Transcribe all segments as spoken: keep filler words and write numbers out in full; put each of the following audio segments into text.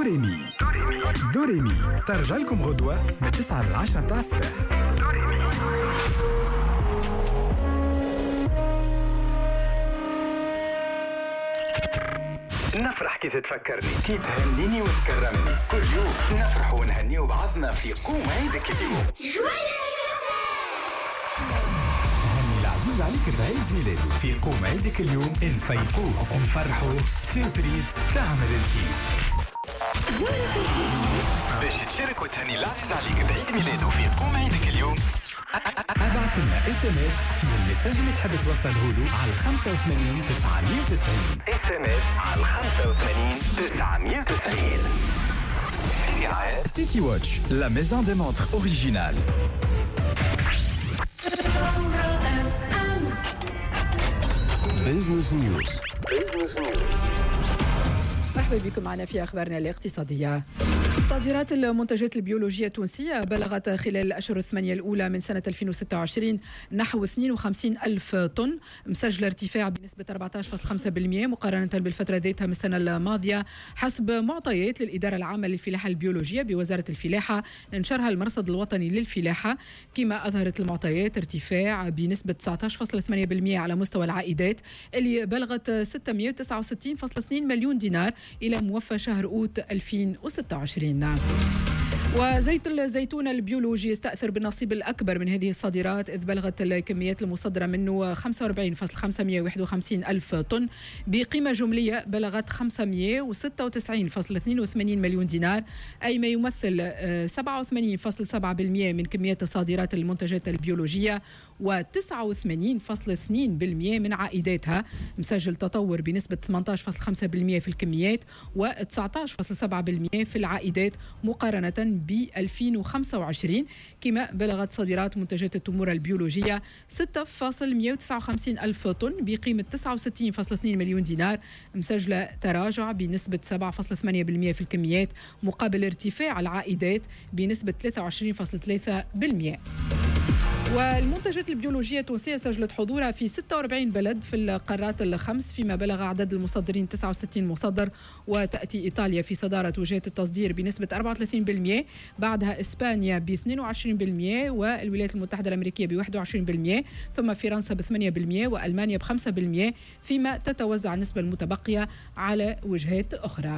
دوريمي دوريمي ترجع لكم غدوة من تسعة للعشرة متاع الصباح. نفرح كي تتفكرني، كي تهنيني وتكرمني، كل يوم نفرح ونهني بعضنا في قوم عيدك اليوم. هني العزيز عليك بعيد ميلاده في قوم عيدك اليوم، نفيقوه ونفرحوه، سيربريز تعمل الكيف. باش تشارك وتهني العزيز عليك بعيد ميلاده في قوم عيدك اليوم، ابعث لنا اس ام اس في المساج اللي تحب توصله له على خمسة وثمانين تسعمية وتسعين. اس ام اس على خمسة وثمانين تسعمية وتسعين. سيتي واتش، la maison des montres originale. Business News. Business News. مرحبا بكم معنا في أخبارنا الاقتصادية. صادرات المنتجات البيولوجية التونسية بلغت خلال الأشهر الثمانية الأولى من سنة ألفين وستة وعشرين نحو اثنين وخمسين ألف طن، مسجل ارتفاع بنسبة أربعة عشر فاصلة خمسة بالمئة مقارنة بالفترة ذاتها من السنة الماضية، حسب معطيات للإدارة العامة للفلاحة البيولوجية بوزارة الفلاحة نشرها المرصد الوطني للفلاحة. كما أظهرت المعطيات ارتفاع بنسبة تسعة عشر فاصلة ثمانية بالمئة على مستوى العائدات اللي بلغت ستمئة وتسعة وستين فاصلة اثنين مليون دينار إلى موفى شهر أوت ألفين وستة وعشرين. وزيت الزيتون البيولوجي يستأثر بالنصيب الأكبر من هذه الصادرات، إذ بلغت الكميات المصدرة منه خمسة وأربعين فاصلة خمسمئة وواحد وخمسين ألف طن بقيمة جملية بلغت خمسمئة وستة وتسعين فاصلة اثنين وثمانين مليون دينار، أي ما يمثل سبعة وثمانين فاصلة سبعة بالمئة من كميات صادرات المنتجات البيولوجية وتسعة وثمانين فاصلة اثنين بالمئة من عائداتها، مسجل تطور بنسبة ثمانية عشر فاصلة خمسة بالمئة في الكميات وتسعة عشر فاصلة سبعة بالمئة في العائدات مقارنة ب ألفين وخمسة وعشرين. كما بلغت صادرات منتجات التمور البيولوجية ستة فاصلة مئة وتسعة وخمسين ألف طن بقيمة تسعة وستين فاصلة اثنين مليون دينار، مسجلة تراجع بنسبة سبعة فاصلة ثمانية بالمئة في الكميات مقابل ارتفاع العائدات بنسبة ثلاثة وعشرين فاصلة ثلاثة بالمئة. والمنتجات البيولوجية التونسية سجلت حضورها في ستة وأربعين بلد في القارات الخمس، فيما بلغ عدد المصدرين تسعة وستين مصدر، وتأتي إيطاليا في صدارة وجهات التصدير بنسبة أربعة وثلاثين بالمئة، بعدها إسبانيا ب اثنين وعشرين بالمئة، والولايات المتحدة الأمريكية ب واحد وعشرين بالمئة، ثم فرنسا ب ثمانية بالمئة، وألمانيا ب خمسة بالمئة، فيما تتوزع النسبة المتبقية على وجهات أخرى.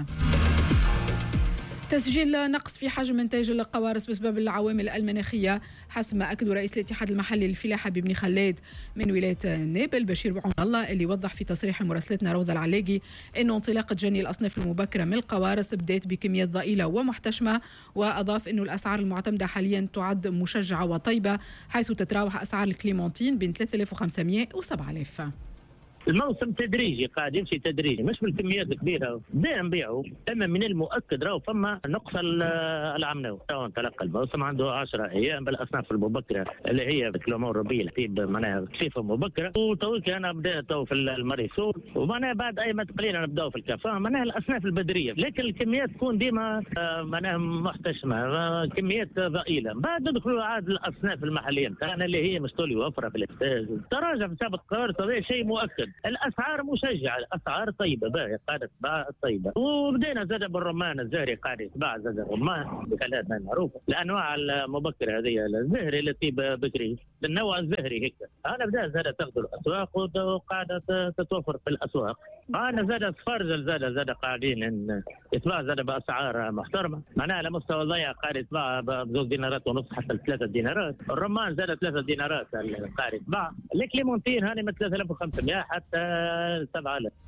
تسجيل نقص في حجم إنتاج القوارص بسبب العوامل المناخية، حسب ما أكد رئيس الاتحاد المحلي للفلاحة ببني خلاد من ولاية نابل بشير بعون الله، اللي وضح في تصريح مراسلتنا روضة العلاقي أنه انطلاقة جني الأصناف المبكرة من القوارص بدأت بكميات ضئيلة ومحتشمة، وأضاف أنه الأسعار المعتمدة حاليا تعد مشجعة وطيبة، حيث تتراوح أسعار الكليمونتين بين ثلاثة آلاف وخمسمئة وسبعة آلاف. الموسم تدريجي قاعد يمشي تدريجي، مش بالكميات الكبيره بدينا نبيعه، اما من المؤكد راهو فما نقص العمناوي. تو انطلق الموسم عنده عشرة ايام بالاصناف المبكره اللي هي كلومون ربيع الحبيب معناها صيفه مبكره، وتوك انا بدات تو في المريسول، ومعناها بعد اي مد قليل نبداو في الكافاه معناها الاصناف البدريه، لكن الكميات تكون ديما معناها محتشمه، كميات ضئيله. بعد ندخلوا عاد الاصناف المحليه نتاعنا اللي هي مستولي وفره في الانتاج، تراجع في سابق القارص، هذا شيء مؤكد. الاسعار مشجعه، الاسعار طيبه باهيه قاعده تباع طيبه، وبدينا زاد بالرمان الزهري قاعد يتباع زاد الرمان بكلاتنا معروفه، الانواع المبكره هذه الزهري التي بكري النوع الزهري هيك انا بدا زاد تاخذ الاسواق وقاعده تتوفر في الاسواق. انا زاد فرجل زاد زاد قاعدين يتباع زاد باسعار محترمه، معناها على مستوى الضيع قاعد يتباع بزوج دينارات ونص حتى ثلاثه دينارات، الرمان زاد ثلاثه دينارات قاعد يتباع، الكليمونتين هاني من ثلاثة آلاف وخمسمئة حتى سبعة آلاف.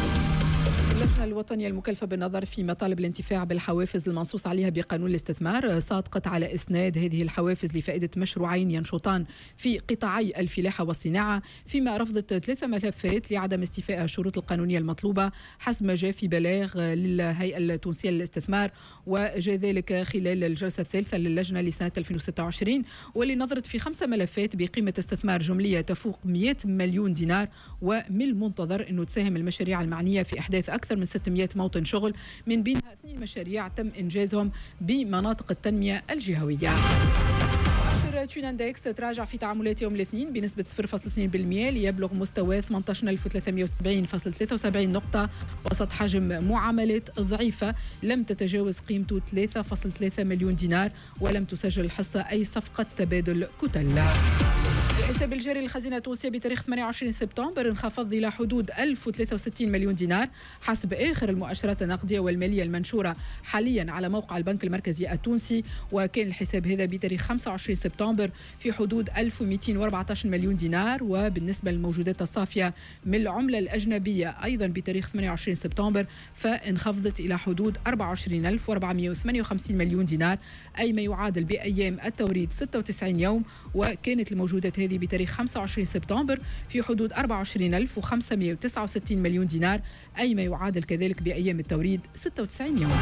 اللجنة الوطنية المكلفة بالنظر في مطالب الانتفاع بالحوافز المنصوص عليها بقانون الاستثمار صادقت على إسناد هذه الحوافز لفائدة مشروعين ينشطان في قطاعي الفلاحة والصناعة، فيما رفضت ثلاثة ملفات لعدم استيفاء الشروط القانونية المطلوبة حسب ما جاء في بلاغ للهيئة التونسية للاستثمار، وجاء ذلك خلال الجلسة الثالثة للجنة لسنة ألفين وستة وعشرين، واللي نظرت في خمسة ملفات بقيمة استثمار جملية تفوق مئة مليون دينار، ومن المنتظر أنه تساهم المشاريع المعنية في إحداث أكثر من ستمئة موطن شغل، من بينها اثنين مشاريع تم إنجازهم بمناطق التنمية الجهوية. مؤشر تون اندكس تراجع في تعاملات يوم الاثنين بنسبة صفر فاصلة اثنين بالمئة ليبلغ مستوى ثمانية عشر ألف وثلاثمئة وسبعين فاصلة ثلاثة وسبعين نقطة وسط حجم معاملات ضعيفة لم تتجاوز قيمته ثلاثة فاصلة ثلاثة مليون دينار ولم تسجل الحصة أي صفقة تبادل كتل. الحساب الجاري للخزينة التونسية بتاريخ ثمانية وعشرين سبتمبر انخفض إلى حدود ألف وثلاثة وستين مليون دينار حسب آخر المؤشرات النقدية والمالية المنشورة حاليا على موقع البنك المركزي التونسي، وكان الحساب هذا بتاريخ خمسة وعشرين سبتمبر في حدود ألف ومئتين وأربعة عشر مليون دينار. وبالنسبة للموجودات الصافية من العملة الأجنبية أيضا بتاريخ ثمانية وعشرين سبتمبر فانخفضت إلى حدود أربعة وعشرين ألف وأربعمئة وثمانية وخمسين مليون دينار أي ما يعادل بأيام التوريد ستة وتسعين يوم، وكانت الموجودات هذه بتاريخ خمسة وعشرين سبتمبر في حدود أربعة وعشرين ألف وخمسمئة وتسعة وستين مليون دينار أي ما يعادل كذلك بأيام التوريد ستة وتسعين يوم.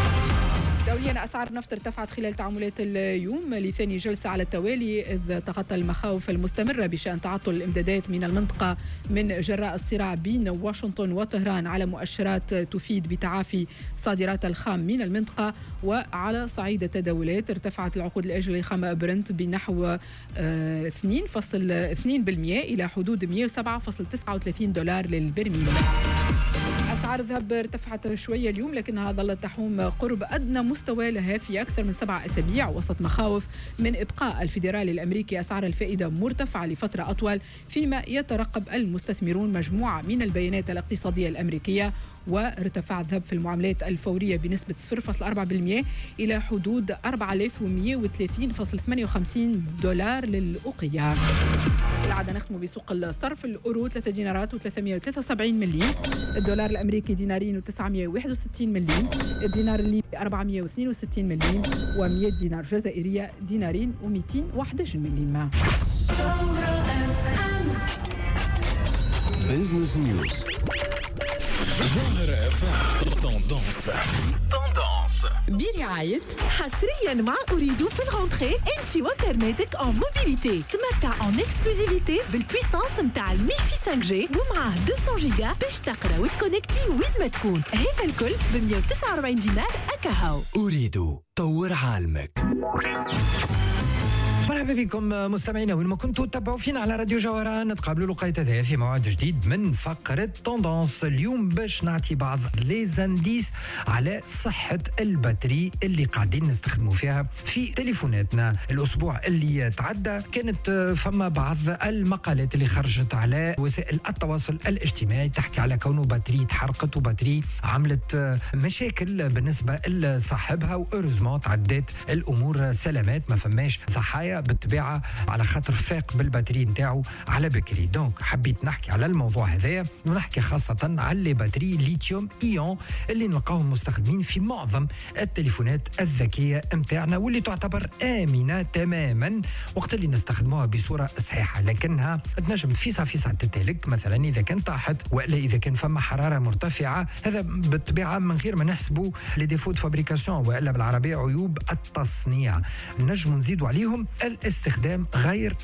دوليا أسعار النفط ارتفعت خلال تعاملات اليوم لثاني جلسة على التوالي إذ تغطى المخاوف المستمرة بشأن تعطل الإمدادات من المنطقة من جراء الصراع بين واشنطن وطهران على مؤشرات تفيد بتعافي صادرات الخام من المنطقة. وعلى صعيد التداولات ارتفعت العقود الآجلة لخام برنت بنحو اثنين فاصلة اثنين بالمئة إلى حدود مئة وسبعة فاصلة تسعة وثلاثين دولار للبرميل. أسعار الذهب ارتفعت شوية اليوم لكنها ظلت تحوم قرب أدنى مستوى لها في أكثر من سبع أسابيع وسط مخاوف من إبقاء الفيدرالي الأمريكي أسعار الفائدة مرتفعة لفترة أطول، فيما يترقب المستثمرون مجموعة من البيانات الاقتصادية الأمريكية. وارتفع الذهب في المعاملات الفورية بنسبة صفر فاصلة أربعة بالمئة إلى حدود أربعة آلاف ومئة وثلاثين فاصلة ثمانية وخمسين دولار للأوقية. العادة نختم بسوق الصرف. الأورو ثلاثة دينارات وثلاثمئة وثلاثة وسبعين مليم، الدولار الأمريكي دينارين وتسعمئة وواحد وستين مليم، الدينار الليبي أربعمئة واثنين وستين مليم، ومئة دينار جزائرية دينارين ومئتين وأحد عشر مليم. بيزنس نيوز. ظاهرة تندونس تندونس برعاية حصريا مع أريد في الغونتري انتي وانترنتك اون موبيليتي تمتع اون اكسكلوزيفيتي بالبويسانس متاع الميفي خمسة جي ومعاه مئتين جيجا باش تقرا وتكونكتي وين ما تكون. هذا الكل ب مئة وتسعة وأربعين دينار أكاهو. أريد طور عالمك. مرحبا بكم مستمعينا وين ما كنتوا تتابعوا فينا على راديو جوهرة. نتقابلوا لقيت هذا في موعد جديد من فقرة توندونس اليوم باش نعطي بعض لي زانديس على صحة الباتري اللي قاعدين نستخدموا فيها في تليفوناتنا. الأسبوع اللي تعدى كانت فما بعض المقالات اللي خرجت على وسائل التواصل الاجتماعي تحكي على كونه باتري تحرقت وباتري عملت مشاكل بالنسبة لصاحبها، وأورزمون تعدت الأمور سلامات ما فماش ضحايا بالطبيعه على خاطر فاق بالباتري نتاعو على بكري. دونك حبيت نحكي على الموضوع هذايا ونحكي خاصه على لي باتري ليثيوم ايون اللي نلقاهم مستخدمين في معظم التليفونات الذكيه نتاعنا واللي تعتبر امنه تماما وقت اللي نستخدموها بصوره صحيحه، لكنها تنجم فيسع فيسع تتهلك مثلا اذا كان طاحت والا اذا كان فما حراره مرتفعه. هذا بالطبيعه من غير ما نحسبوا لي ديفو دو فابريكاسيون والا بالعربيه عيوب التصنيع. نجم نزيدوا عليهم الاستخدام غير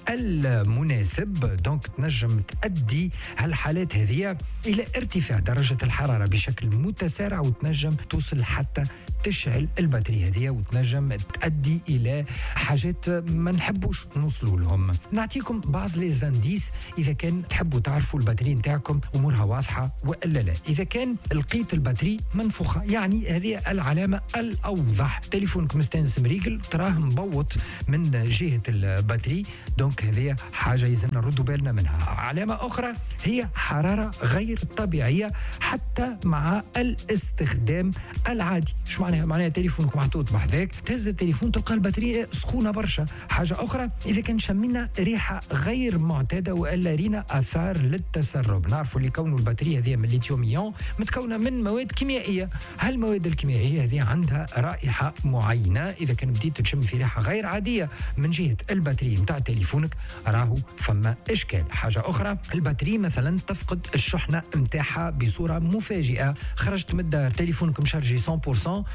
المناسب. دونك تنجم تؤدي هالحالات هذه الى ارتفاع درجه الحراره بشكل متسارع وتنجم توصل حتى تشعل الباتري هذه وتنجم تؤدي الى حاجات ما نحبوش نوصلوا لهم. نعطيكم بعض لي زانديس اذا كان تحبوا تعرفوا الباتري نتاعكم امورها واضحه والا لا. اذا كان لقيت الباتري منفوخه يعني هذه العلامه الاوضح. تليفونك مستانس مريقل تراه مبوط من جهه الباتري، دونك هذه حاجه يلزم نردوا بالنا منها. علامه اخرى هي حراره غير طبيعيه حتى مع الاستخدام العادي. شو معناها؟ معناها تليفونك محطوط بحذاك تهز التليفون تلقى الباتري سخونه برشا. حاجه اخرى اذا كان شمينا ريحه غير معتاده والا رينا اثار للتسرب. نعرفوا اللي كونه الباتري هذه من ليثيوم ايون متكونه من مواد كيميائيه. هالمواد الكيميائيه هذه عندها رائحه معينه، اذا كان بديت تشم في ريحه غير عاديه من جهه الباتري نتاع تليفونك راهو فما اشكال. حاجه اخرى الباتري مثلا تفقد الشحنه نتاعها بصوره مفاجئه. خرجت من الدار تليفونك مشارجي مية بالمئة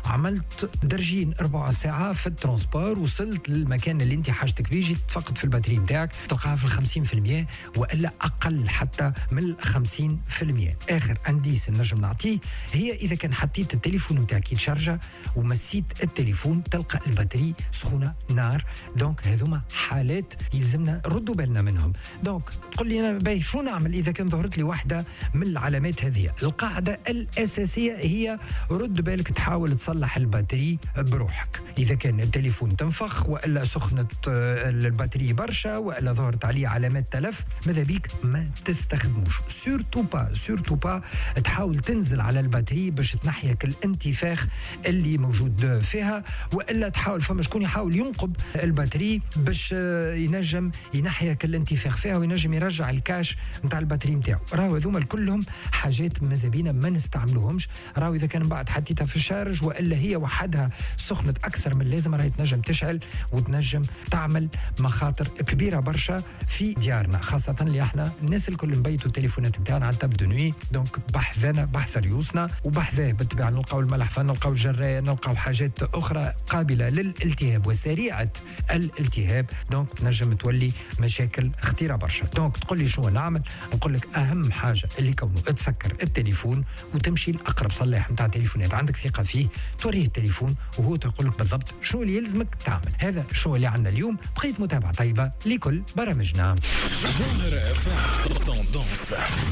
عملت درجين أربع ساعة في الترانسبور، وصلت للمكان اللي انت حاجتك بيه، جيت تفقد في الباتري نتاعك تلقاها في الخمسين في المية والا اقل حتى من الخمسين في المية. اخر انديس نجم نعطيه هي اذا كان حطيت التليفون نتاعك يتشارجا ومسيت التليفون تلقى الباتري سخونه نار. دونك هذوما حالات يلزمنا ردوا بالنا منهم. دونك تقول لي انا باي شو نعمل اذا كان ظهرت لي واحده من العلامات هذه؟ القاعده الاساسيه هي رد بالك تحاول تصلح الباتري بروحك. اذا كان التليفون تنفخ والا سخنت الباتري برشا والا ظهرت عليه علامات تلف، ماذا بيك ما تستخدموش. سورتو با سورتو با تحاول تنزل على الباتري باش تنحيك الانتفاخ اللي موجود فيها، والا تحاول فما شكون يحاول ينقب الباتري باش ينجم ينحيك الانتفاخ فيها وينجم يرجع الكاش نتاع الباتري نتاعو. راهو هذوما كلهم حاجات ماذا بينا ما نستعملوهمش. راهو اذا كان بعد حطيتها في الشارج والا هي وحدها سخنت اكثر من اللازم، راهي تنجم تشعل وتنجم تعمل مخاطر كبيره برشا في ديارنا، خاصه اللي احنا الناس الكل نبيتوا التليفونات نتاعنا على تاب دو نوي. دونك بحثنا بحث ريوسنا وبحثاه بالطبيعه نلقاو الملح، نلقاو الجرايه، نلقاو حاجات اخرى قابله للالتهاب وسريعه الالتهاب. دونك تنجم تولي مشاكل خطيره برشا. دونك تقول لي شو نعمل؟ نقول لك اهم حاجه اللي كونه تسكر التليفون وتمشي لاقرب صلاح نتاع تليفونات عندك ثقه فيه، توريه التليفون وهو تقول لك بالضبط شو اللي يلزمك تعمل. هذا شو اللي عندنا اليوم. بقيت متابعه طيبه لكل برامجنا.